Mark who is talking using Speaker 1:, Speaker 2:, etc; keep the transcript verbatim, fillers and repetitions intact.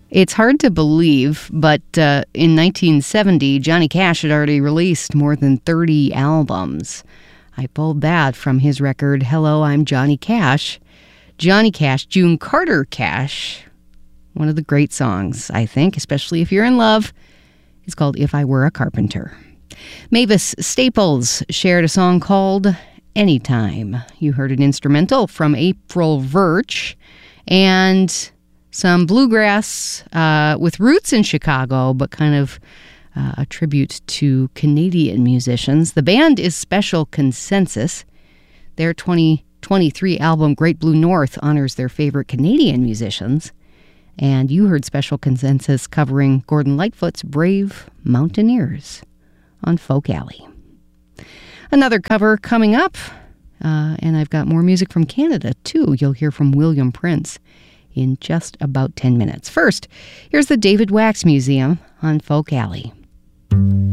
Speaker 1: It's hard to believe, but uh, in nineteen seventy, Johnny Cash had already released more than thirty albums. I pulled that from his record, Hello, I'm Johnny Cash. Johnny Cash, June Carter Cash, one of the great songs, I think, especially if you're in love. It's called If I Were a Carpenter. Mavis Staples shared a song called Anytime. You heard an instrumental from April Virch, and some bluegrass uh, with roots in Chicago, but kind of uh, a tribute to Canadian musicians. The band is Special Consensus. Their twenty twenty-three album, Great Blue North, honors their favorite Canadian musicians. And you heard Special Consensus covering Gordon Lightfoot's Brave Mountaineers on Folk Alley. Another cover coming up, uh, and I've got more music from Canada, too. You'll hear from William Prince in just about ten minutes. First, here's the David Wax Museum on Folk Alley.